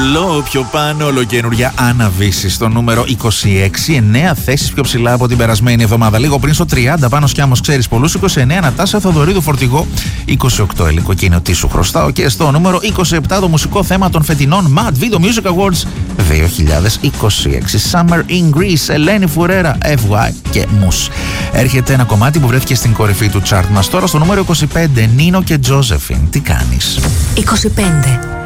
Ολό πιο πάνω, ολοκαινούργια αναβήσεις στο νούμερο 26, 9 θέσεις πιο ψηλά από την περασμένη εβδομάδα. Λίγο πριν στο 30, πάνω Σκιάμος ξέρεις πολλούς, 29 Νατάσα Θοδωρίδου Φορτηγό, 28 Ελικοκίνιο τι σου χρωστάω και στο νούμερο 27 το μουσικό θέμα των φετινών Mad Video Music Awards 2026. Summer in Greece, Ελένη Φουρέρα, FY και Mus. Έρχεται ένα κομμάτι που βρέθηκε στην κορυφή του chart μας τώρα στο νούμερο 25, Νίνο και Τζόζεφιν. Τι κάνεις? 25.